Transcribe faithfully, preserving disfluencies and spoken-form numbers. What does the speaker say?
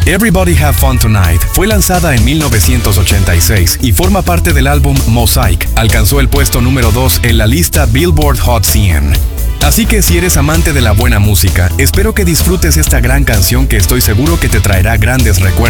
Everybody Have Fun Tonight fue lanzada en mil novecientos ochenta y seis y forma parte del álbum Mosaic. Alcanzó el puesto número dos en la lista Billboard Hot cien. Así que si eres amante de la buena música, espero que disfrutes esta gran canción que estoy seguro que te traerá grandes recuerdos.